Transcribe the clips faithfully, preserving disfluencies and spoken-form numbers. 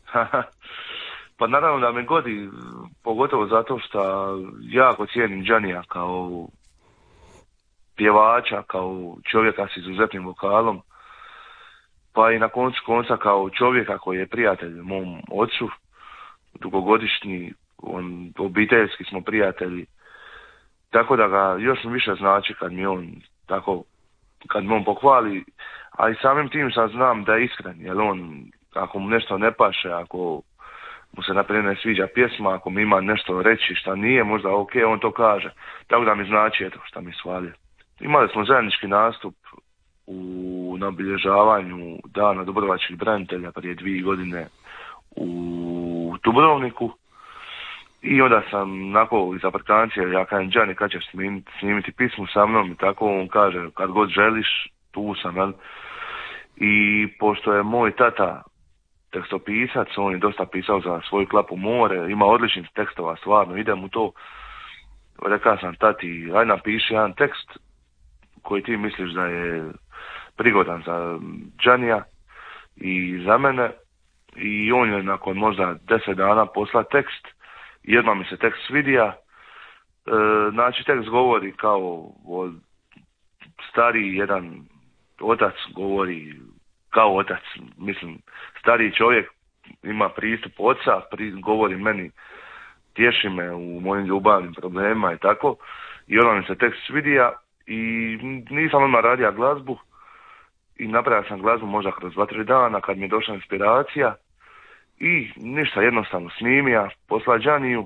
Pa naravno da me godi, pogotovo zato što jako cijenim Giannija kao pjevača, kao čovjeka s izuzetnim vokalom, pa i na koncu konca kao čovjeka koji je prijatelj mom ocu, dugogodišnji, on, obiteljski smo prijatelji, tako da ga još mi više znači kad mi on tako, kad mi on pohvali, a i samim tim sad znam da je iskren, jer on, ako mu nešto ne paše, ako mu se naprijed ne sviđa pjesma, ako mi ima nešto reći šta nije, možda ok, on to kaže, tako da mi znači eto šta mi svalje. Imali smo zajednički nastup u, na obilježavanju Dana Dubrovačkih branitelja prije dvije godine u Dubrovniku i onda sam nakon iz aplikacije, ja kažem Gianni kad ćeš snimiti, snimiti pismu sa mnom i tako on kaže kad god želiš, tu sam, jel? I pošto je moj tata tekstopisac, on je dosta pisao za svoju Klapu more, ima odličnih tekstova, stvarno, idem u to, rekao sam tati, aj napiši jedan tekst koji ti misliš da je prigodan za Giannija i za mene, i on je nakon možda deset dana posla tekst, jedno mi se tekst svidija, e, znači tekst govori kao o stariji jedan otac govori kao otac, mislim, stariji čovjek ima pristup oca, pri, govori meni, tješi me u mojim ljubavnim problemima i tako, i onda mi se tekst svidija i nisam odmah radio glazbu i napravio sam glazbu možda kroz dva, tri dana kad mi je došla inspiracija i ništa, jednostavno snimija, posla Gianniju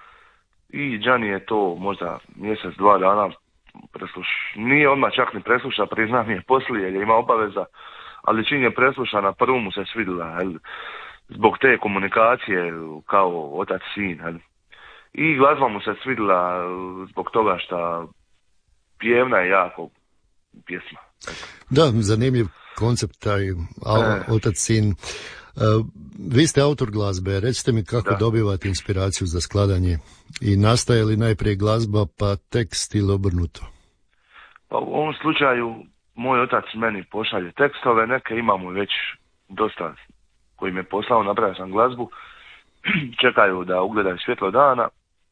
i Gianni je to možda mjesec, dva dana presluš, nije odmah čak ni presluša, priznam je poslije jer je ima obaveza, ali čim je preslušana, prvo mu se svidila, jel, zbog te komunikacije kao otac-sin, jel. I glazba mu se svidila zbog toga što pjevna je jako pjesma. Da, zanimljiv koncept taj e. otac-sin. Uh, vi ste autor glazbe, recite mi kako da. dobivate inspiraciju za skladanje i nastaje li najprije glazba pa tekst ili obrnuto? Pa u ovom slučaju moj otac meni pošalje tekstove, neke imamo već dosta koji mi je poslao, napravio sam glazbu, čekaju da ugledaju svjetlo dana,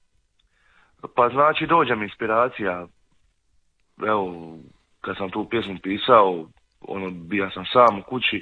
pa znači dođe mi inspiracija, evo, kad sam tu pjesmu pisao, ono, bija sam sam u kući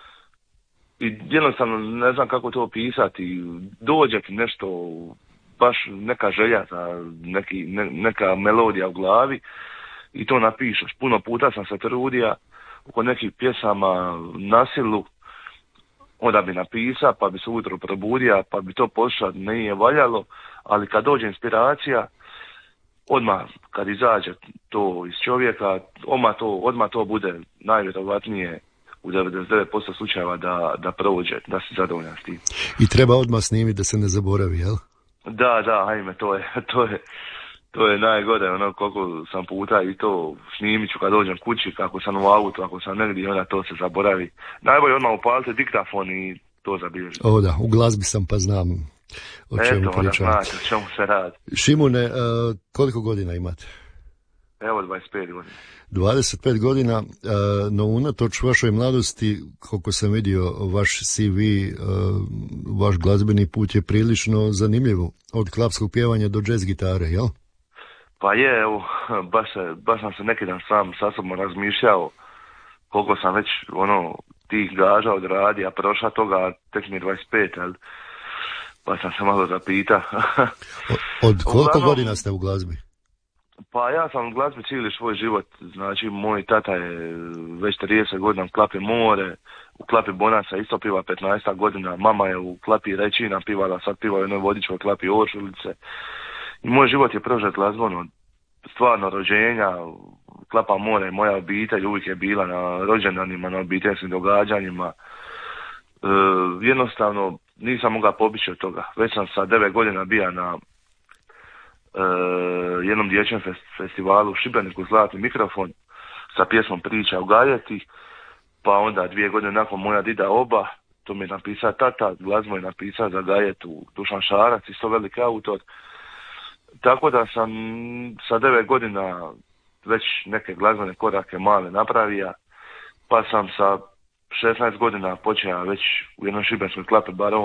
i jednostavno ne znam kako to opisati, dođe ti nešto, baš neka želja, neki, ne, neka melodija u glavi i to napišeš. Puno puta sam se trudio oko nekih pjesama na silu, onda bi napisao, pa bi se ujutro probudio, pa bi to poslušao, nije valjalo, ali kad dođe inspiracija, odmah kad izađe to iz čovjeka, odmah to, odmah to bude najvjerovatnije u devedeset devet posto slučajeva da, da prođe, da si zadovoljan s tim. I treba odmah snimiti da se ne zaboravi, jel? Da, da, ajme, to je, to je, to je najgore, ono koliko sam puta i to snimit ću kad dođem kući, kako sam u autu, ako sam negdje, onda to se zaboravi. Najbolje odmah upalite diktafon i to zabilježiti. O da, u glazbi sam pa znam o čemu pričam. Eto, znači, o čemu se radi. Šimune, uh, koliko godina imate? Evo, dvadeset pet godina. dvadeset pet godina, uh, no unatoč vašoj mladosti, koliko sam vidio vaš C V, uh, vaš glazbeni put je prilično zanimljivo. Od klapskog pjevanja do jazz gitare, jel? Pa je, evo, baš, se, baš sam se neki dan sam sa sobom razmišljao koliko sam već ono tih gaža odradio, a prošla toga tek mi je dvadeset pet, jel? Pa sam se malo zapita. od, od koliko Uglavnom, godina ste u glazbi? Pa ja sam u glazbi cijeli svoj život, znači moj tata je već trideset godina u Klapi more, u Klapi Bonasa isto piva petnaest godina, mama je u Klapi Rećina pivala, sad piva u jednoj vodičkoj Klapi Oršulice. I moj život je prožet glazbom, stvarno rođenja, Klapa more, moja obitelj uvijek je bila na rođendanima, na obiteljskim događanjima. E, jednostavno nisam mogao pobići od toga. Već sam sa devet godina bio na e, jednom dječjem festivalu u Šibeniku, Zlatni mikrofon, sa pjesmom Priča o Gajeti, pa onda dvije godine nakon moja dida oba, to mi je napisao tata, glazbu je napisao za Gajetu Dušan Šarac, isto veliki autor. Tako da sam sa devet godina već neke glazbene korake male napravio, pa sam sa šesnaest godina počeo već u jednoj šibenskoj Klapi barova